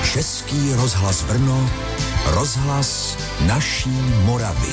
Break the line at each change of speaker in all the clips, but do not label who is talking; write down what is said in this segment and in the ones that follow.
Český rozhlas Brno, rozhlas naší Moravy.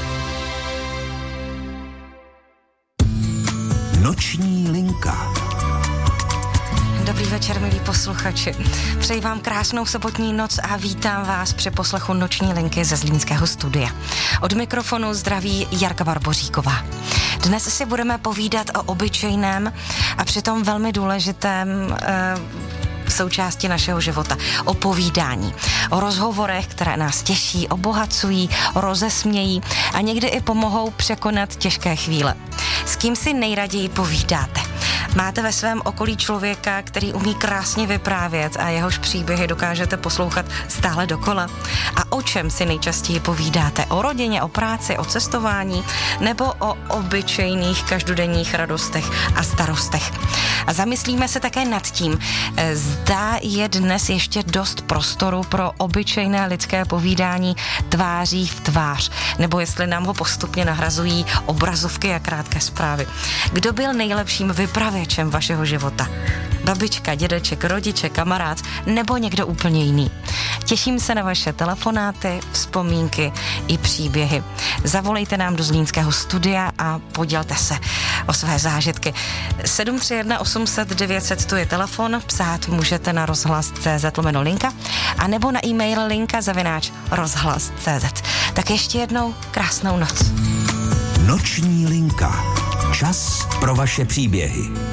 Noční linka.
Dobrý večer, milí posluchači. Přeji vám krásnou sobotní noc a vítám vás při poslechu Noční linky ze zlínského studia. Od mikrofonu zdraví Jarka Barboříková. Dnes si budeme povídat o obyčejném a přitom velmi důležitém součásti našeho života. O povídání, o rozhovorech, které nás těší, obohacují, rozesmějí a někdy i pomohou překonat těžké chvíle. S kým si nejraději povídáte? Máte ve svém okolí člověka, který umí krásně vyprávět a jehož příběhy dokážete poslouchat stále dokola? A o čem si nejčastěji povídáte? O rodině, o práci, o cestování nebo o obyčejných každodenních radostech a starostech? A zamyslíme se také nad tím, zda je dnes ještě dost prostoru pro obyčejné lidské povídání tváří v tvář, nebo jestli nám ho postupně nahrazují obrazovky a krátké zprávy. Kdo byl nejlepším vypravěčem vašeho života? Babička, dědeček, rodiče, kamarád nebo někdo úplně jiný? Těším se na vaše telefonáty, vzpomínky i příběhy. Zavolejte nám do zlínského studia a podělte se o své zážitky. 731 800 900 to je telefon, psát můžete na rozhlas.cz/linka a nebo na e-mail linka@rozhlas.cz. Tak ještě jednou krásnou noc.
Noční linka. Čas pro vaše příběhy.